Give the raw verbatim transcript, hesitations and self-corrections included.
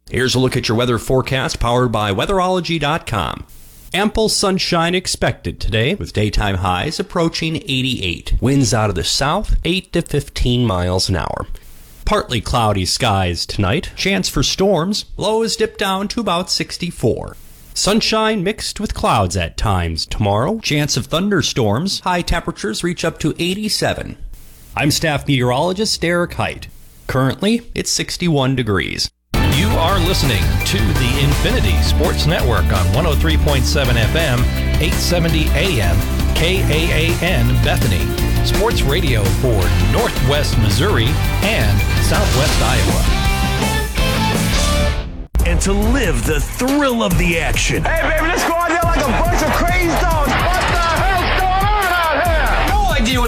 Here's a look at your weather forecast powered by weatherology dot com. Ample sunshine expected today with daytime highs approaching eighty-eight. Winds out of the south, eight to fifteen miles an hour. Partly cloudy skies tonight. Chance for storms. Lows dip down to about sixty-four. Sunshine mixed with clouds at times tomorrow. Chance of thunderstorms. High temperatures reach up to eighty-seven. I'm staff meteorologist Derek Height. Currently, it's sixty-one degrees. You are listening to the Infinity Sports Network on one oh three point seven F M, eight seventy A M, K A A N Bethany. Sports radio for Northwest Missouri and Southwest Iowa. And to live the thrill of the action. Hey, baby, let's go out there like a bunch of crazy dogs.